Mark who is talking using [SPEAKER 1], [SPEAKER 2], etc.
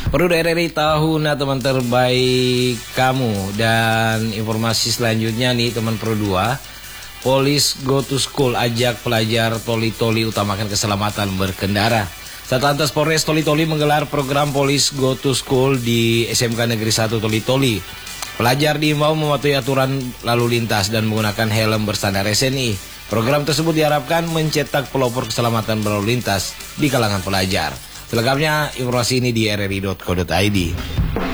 [SPEAKER 1] Perlu RRI tahu teman terbaik kamu. Dan informasi selanjutnya nih teman Pro 2, Police Go to School ajak pelajar toli-toli utamakan keselamatan berkendara. Satlantas Polres Toli-Toli menggelar program Police Go to School di SMK Negeri 1 Toli-Toli. Pelajar diimbau mematuhi aturan lalu lintas dan menggunakan helm berstandar SNI. Program tersebut diharapkan mencetak pelopor keselamatan berlalu lintas di kalangan pelajar. Selengkapnya informasi ini di rri.co.id.